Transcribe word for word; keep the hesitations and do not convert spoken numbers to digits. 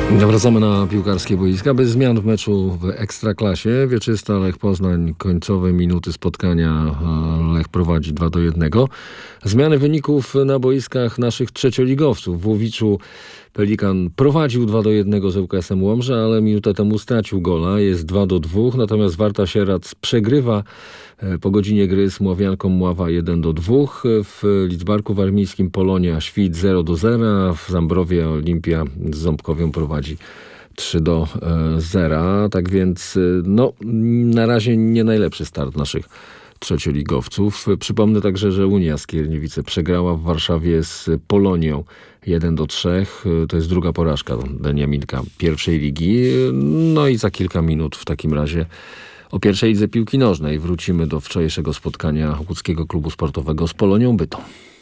Wracamy na piłkarskie boiska. Bez zmian w meczu w Ekstraklasie. Wieczysta, Lech Poznań, końcowe minuty spotkania. Lech prowadzi dwa do jednego. Zmiany wyników na boiskach naszych trzecioligowców. W Łowiczu Pelikan prowadził dwa do jednego z ŁKS-em Łomża, ale minutę temu stracił gola. Jest dwa do dwóch, natomiast Warta Sierac przegrywa po godzinie gry z Mławianką Mława jeden do dwóch. W Lidzbarku Warmińskim Polonia Świt zero do zera. W Zambrowie Olimpia z Ząbkowią prowadzi trzy do zera. Tak więc no, na razie nie najlepszy start naszych trzecioligowców. Przypomnę także, że Unia Skierniewice przegrała w Warszawie z Polonią jeden do trzech. To jest druga porażka Beniaminka pierwszej ligi. No i za kilka minut w takim razie o pierwszej lidze piłki nożnej wrócimy do wczorajszego spotkania Łódzkiego Klubu Sportowego z Polonią Bytom.